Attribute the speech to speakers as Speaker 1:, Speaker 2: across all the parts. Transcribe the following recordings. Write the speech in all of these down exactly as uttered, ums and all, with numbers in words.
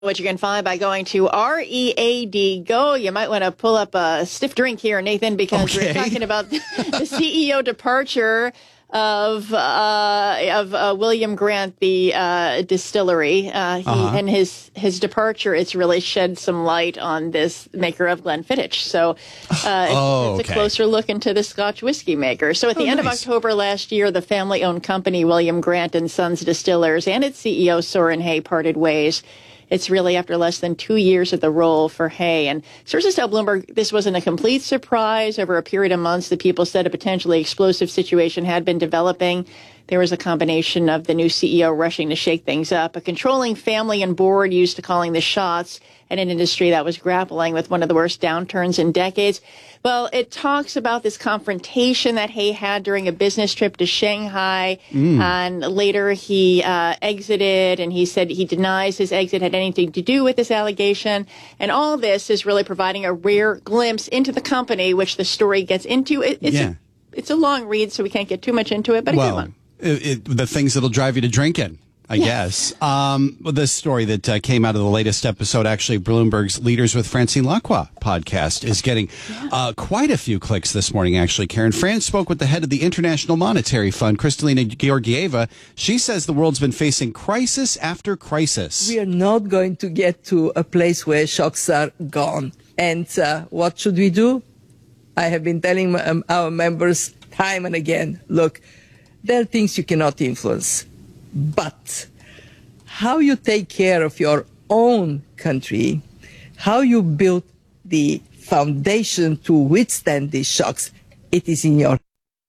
Speaker 1: Which you can find by going to R E A D Go. You might want to pull up a stiff drink here, Nathan, because
Speaker 2: okay.
Speaker 1: we're talking about the C E O departure of uh, of uh, William Grant, the uh, distillery. Uh, he uh-huh. and his his departure, it's really shed some light on this maker of Glenfiddich. So uh,
Speaker 2: oh,
Speaker 1: it's, it's
Speaker 2: okay.
Speaker 1: a closer look into the Scotch whiskey maker. So at the
Speaker 2: oh,
Speaker 1: end
Speaker 2: nice.
Speaker 1: of October last year, the family-owned company William Grant and Sons Distillers and its C E O Soren Hay parted ways. It's really after less than two years at the role for Hay. And sources tell Bloomberg this wasn't a complete surprise. Over a period of months, the people said a potentially explosive situation had been developing. There was a combination of the new C E O rushing to shake things up, a controlling family and board used to calling the shots, and an industry that was grappling with one of the worst downturns in decades. Well, it talks about this confrontation that Hay had during a business trip to Shanghai, mm. and later he uh, exited, and he said he denies his exit had anything to do with this allegation. And all this is really providing a rare glimpse into the company, which the story gets into. It, it's,
Speaker 2: yeah.
Speaker 1: a, it's a long read, so we can't get too much into it, but a
Speaker 2: well,
Speaker 1: good one.
Speaker 2: It, it, the things that'll drive you to drinking. I
Speaker 1: yeah.
Speaker 2: guess. Um, well, this story that uh, came out of the latest episode, actually, Bloomberg's Leaders with Francine Lacroix podcast is getting yeah. uh, quite a few clicks this morning, actually, Karen. Fran spoke with the head of the International Monetary Fund, Kristalina Georgieva. She says the world's been facing crisis after crisis.
Speaker 3: We are not going to get to a place where shocks are gone. And uh, what should we do? I have been telling um, our members time and again, look, there are things you cannot influence. But how you take care of your own country, how you build the foundation to withstand these shocks, it is in your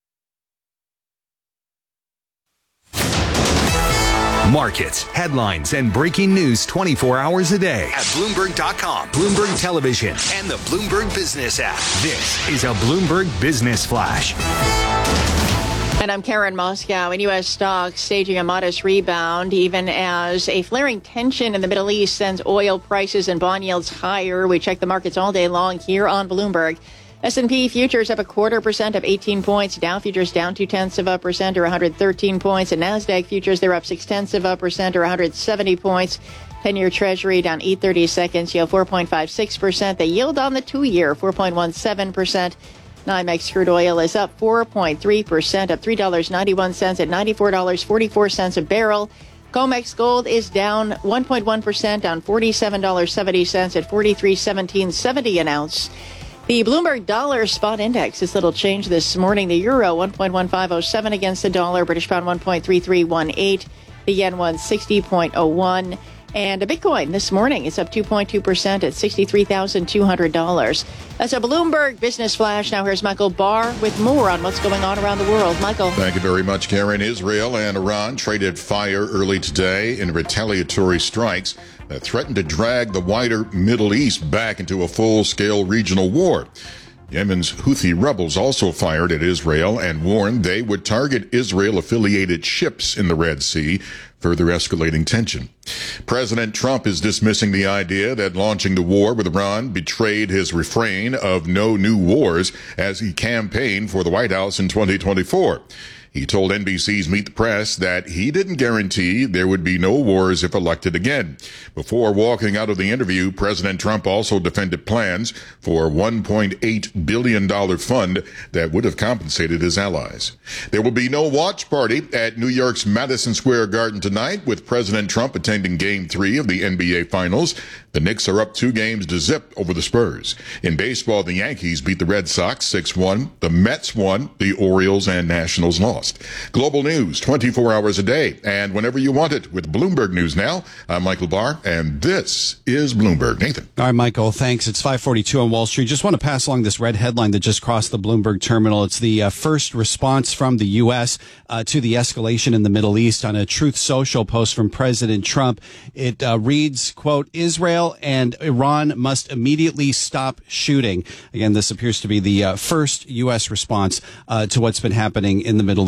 Speaker 4: Markets, headlines, and breaking news twenty-four hours a day at Bloomberg dot com, Bloomberg Television, and the Bloomberg Business app. This is a Bloomberg Business Flash.
Speaker 1: And I'm Karen Moscow. And U S stocks staging a modest rebound, even as a flaring tension in the Middle East sends oil prices and bond yields higher. We check the markets all day long here on Bloomberg. S and P futures up a quarter percent, up eighteen points. Dow futures down two tenths of a percent, or one hundred thirteen points. And NASDAQ futures, they're up six tenths of a percent, or one hundred seventy points. ten-year Treasury down eight thirty seconds, yield four point five six percent. The yield on the two-year, four point one seven percent. NYMEX crude oil is up four point three percent, up three dollars and ninety-one cents at ninety-four dollars and forty-four cents a barrel. COMEX gold is down one point one percent, down forty-seven dollars and seventy cents at forty-three dollars and seventeen cents seventy an ounce. The Bloomberg Dollar Spot Index is little change this morning. The euro one point one five oh seven against the dollar, British pound one point three three one eight, the yen one sixty point oh one. And a Bitcoin this morning is up two point two percent at sixty-three thousand two hundred dollars. That's a Bloomberg Business Flash. Now here's Michael Barr with more on what's going on around the world. Michael.
Speaker 5: Thank you very much, Karen. Israel and Iran traded fire early today in retaliatory strikes that threatened to drag the wider Middle East back into a full-scale regional war. Yemen's Houthi rebels also fired at Israel and warned they would target Israel-affiliated ships in the Red Sea, further escalating tension. President Trump is dismissing the idea that launching the war with Iran betrayed his refrain of no new wars as he campaigned for the White House in twenty twenty-four. He told N B C's Meet the Press that he didn't guarantee there would be no wars if elected again. Before walking out of the interview, President Trump also defended plans for a one point eight billion dollars fund that would have compensated his allies. There will be no watch party at New York's Madison Square Garden tonight, with President Trump attending Game three of the N B A Finals. The Knicks are up two games to zip over the Spurs. In baseball, the Yankees beat the Red Sox six one. The Mets won. The Orioles and Nationals lost. Global news twenty-four hours a day and whenever you want it with Bloomberg News Now. I'm Michael Barr, and this is Bloomberg. Nathan.
Speaker 2: All right, Michael, thanks. It's five forty-two on Wall Street. Just want to pass along this red headline that just crossed the Bloomberg terminal. It's the uh, first response from the U S uh, to the escalation in the Middle East. On a Truth Social post from President Trump, it uh, reads, quote, Israel and Iran must immediately stop shooting. Again, this appears to be the uh, first U S response uh, to what's been happening in the Middle East.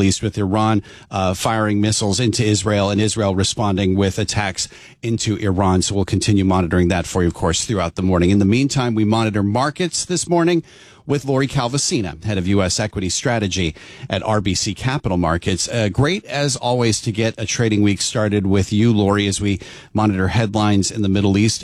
Speaker 2: East, with Iran uh, firing missiles into Israel and Israel responding with attacks into Iran. So we'll continue monitoring that for you, of course, throughout the morning. In the meantime, we monitor markets this morning with Lori Calvasina, head of U S equity strategy at R B C Capital Markets. Uh, great, as always, to get a trading week started with you, Lori, as we monitor headlines in the Middle East.